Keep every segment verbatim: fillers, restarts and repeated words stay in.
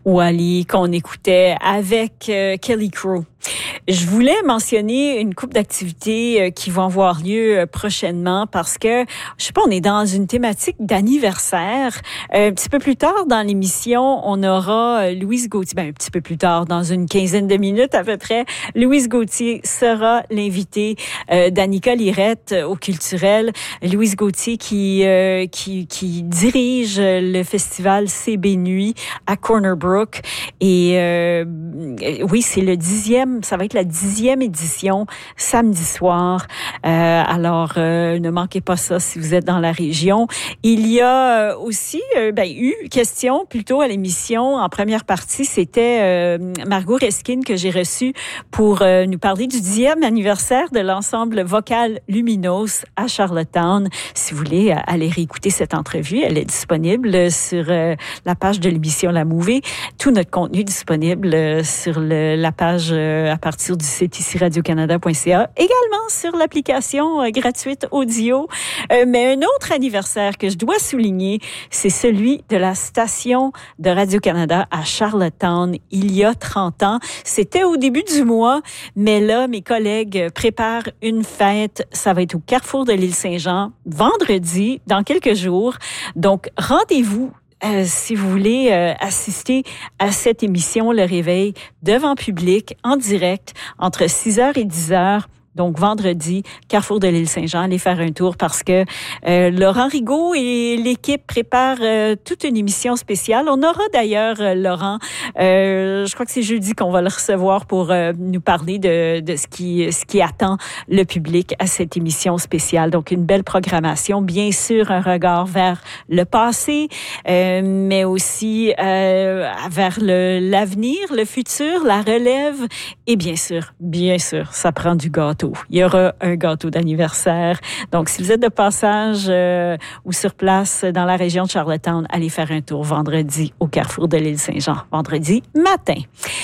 Wally qu'on écoutait avec euh, Kelly Crow. Je voulais mentionner une couple d'activités euh, qui vont avoir lieu euh, prochainement parce que, je sais pas, on est dans une thématique d'anniversaire. Euh, un petit peu plus tard dans l'émission, on aura euh, Louise Gauthier, ben un petit peu plus tard, dans une quinzaine de minutes à peu près, Louise Gauthier sera l'invitée euh, d'Annika Lirette euh, au Culturel. Louise Gauthier qui, euh, qui, qui dirige le festival C B Nuit à Corner Brook. Et euh, oui, c'est le dixième, ça va être la dixième édition, samedi soir. Euh, alors, euh, ne manquez pas ça si vous êtes dans la région. Il y a aussi euh, ben, eu question plutôt à l'émission. En première partie, c'était euh, Margot Reskin que j'ai reçue pour euh, nous parler du dixième anniversaire de l'ensemble vocal Luminos à Charlottetown. Si vous voulez aller réécouter cette entrevue, elle est disponible sur euh, la page de l'émission La Mouvée. Tout notre contenu est disponible euh, sur le, la page euh, à partir du site ici radio canada point c a, également sur l'application euh, gratuite audio. Euh, mais un autre anniversaire que je dois souligner, c'est celui de la station de Radio-Canada à Charlottetown il y a trente ans. C'était au début du mois, mais là, mes collègues préparent une fête. Ça va être au Carrefour de l'île Saint-Jean, vendredi, dans quelques jours. Donc, rendez-vous Euh, si vous voulez euh, assister à cette émission, Le Réveil, devant public, en direct, entre six heures et dix heures, donc vendredi, Carrefour de l'île Saint-Jean, allez faire un tour parce que euh, Laurent Rigaud et l'équipe préparent euh, toute une émission spéciale. On aura d'ailleurs euh, Laurent, euh, je crois que c'est jeudi qu'on va le recevoir pour euh, nous parler de, de ce qui ce qui attend le public à cette émission spéciale. Donc une belle programmation, bien sûr un regard vers le passé, euh, mais aussi euh, vers le l'avenir, le futur, la relève et bien sûr, bien sûr, ça prend du gâteau. Il y aura un gâteau d'anniversaire. Donc, si vous êtes de passage euh, ou sur place dans la région de Charlottetown, allez faire un tour vendredi au Carrefour de l'île Saint-Jean, vendredi matin.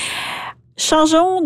Changeons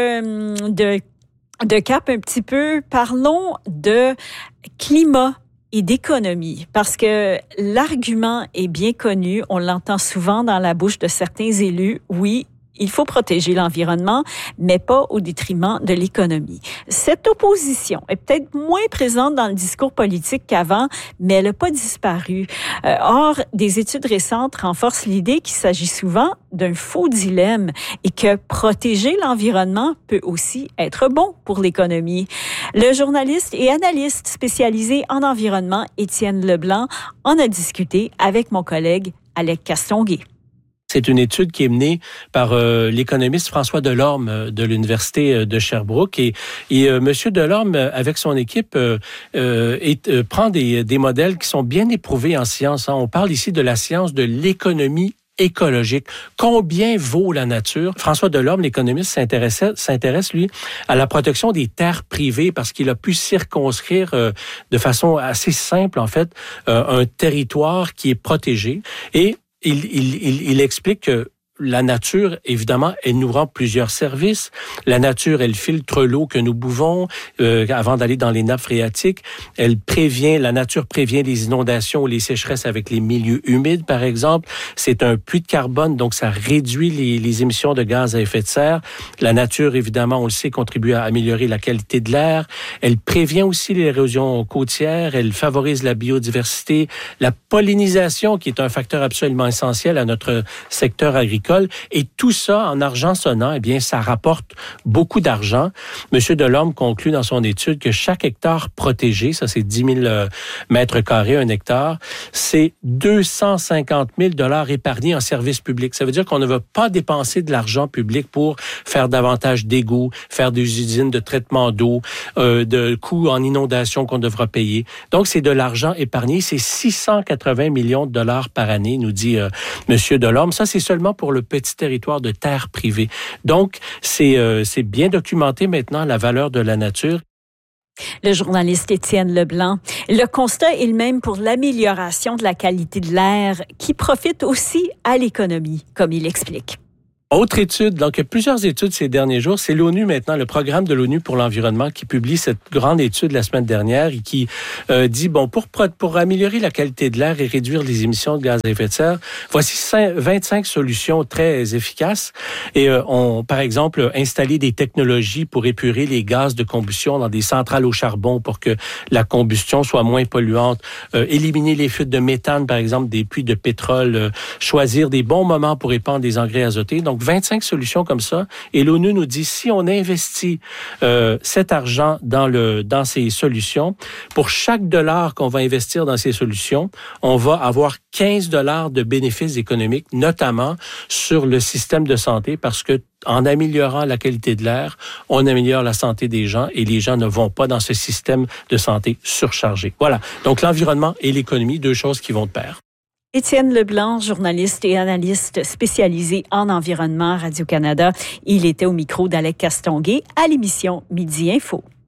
de, de, de cap un petit peu. Parlons de climat et d'économie, parce que l'argument est bien connu. On l'entend souvent dans la bouche de certains élus. Oui, il faut protéger l'environnement, mais pas au détriment de l'économie. Cette opposition est peut-être moins présente dans le discours politique qu'avant, mais elle n'a pas disparu. Euh, or, des études récentes renforcent l'idée qu'il s'agit souvent d'un faux dilemme et que protéger l'environnement peut aussi être bon pour l'économie. Le journaliste et analyste spécialisé en environnement, Étienne Leblanc, en a discuté avec mon collègue Alec Castonguay. C'est une étude qui est menée par euh, l'économiste François Delorme euh, de l'Université de Sherbrooke. Et, et euh, M. Delorme, euh, avec son équipe, euh, euh, est, euh, prend des, des modèles qui sont bien éprouvés en science. Hein. On parle ici de la science de l'économie écologique. Combien vaut la nature? François Delorme, l'économiste, s'intéresse, s'intéresse, lui, à la protection des terres privées parce qu'il a pu circonscrire euh, de façon assez simple, en fait, euh, un territoire qui est protégé. Et Il, il, il, il explique que la nature, évidemment, elle nous rend plusieurs services. La nature, elle filtre l'eau que nous buvons euh, avant d'aller dans les nappes phréatiques. Elle prévient, la nature prévient les inondations ou les sécheresses avec les milieux humides, par exemple. C'est un puits de carbone, donc ça réduit les, les émissions de gaz à effet de serre. La nature, évidemment, on le sait, contribue à améliorer la qualité de l'air. Elle prévient aussi l'érosion côtière. Elle favorise la biodiversité, la pollinisation, qui est un facteur absolument essentiel à notre secteur agricole. Et tout ça, en argent sonnant, eh bien, ça rapporte beaucoup d'argent. Monsieur Delorme conclut dans son étude que chaque hectare protégé, ça c'est dix mille euh, mètres carrés, un hectare, c'est deux cent cinquante mille dollars épargnés en services publics. Ça veut dire qu'on ne va pas dépenser de l'argent public pour faire davantage d'égouts, faire des usines de traitement d'eau, euh, de coûts en inondation qu'on devra payer. Donc, c'est de l'argent épargné. C'est six cent quatre-vingts millions de dollars par année, nous dit euh, Monsieur Delorme. Ça, c'est seulement pour le petit territoire de terre privée. Donc, c'est, euh, c'est bien documenté maintenant, la valeur de la nature. Le journaliste Étienne Leblanc. Le constat est le même pour l'amélioration de la qualité de l'air qui profite aussi à l'économie, comme il explique. Autre étude, donc il y a plusieurs études ces derniers jours. C'est l'ONU maintenant, le programme de l'ONU pour l'environnement qui publie cette grande étude la semaine dernière et qui euh, dit, bon, pour, pour améliorer la qualité de l'air et réduire les émissions de gaz à effet de serre, voici vingt-cinq solutions très efficaces. Et euh, on, par exemple, installer des technologies pour épurer les gaz de combustion dans des centrales au charbon pour que la combustion soit moins polluante, euh, éliminer les fuites de méthane, par exemple, des puits de pétrole, euh, choisir des bons moments pour épandre des engrais azotés. Donc, vingt-cinq solutions comme ça. Et l'ONU nous dit, si on investit euh, cet argent dans, le, dans ces solutions, pour chaque dollar qu'on va investir dans ces solutions, on va avoir quinze dollars de bénéfices économiques, notamment sur le système de santé, parce que en améliorant la qualité de l'air, on améliore la santé des gens et les gens ne vont pas dans ce système de santé surchargé. Voilà. Donc, l'environnement et l'économie, deux choses qui vont de pair. Étienne Leblanc, journaliste et analyste spécialisé en environnement à Radio-Canada. Il était au micro d'Alec Castonguay à l'émission Midi Info.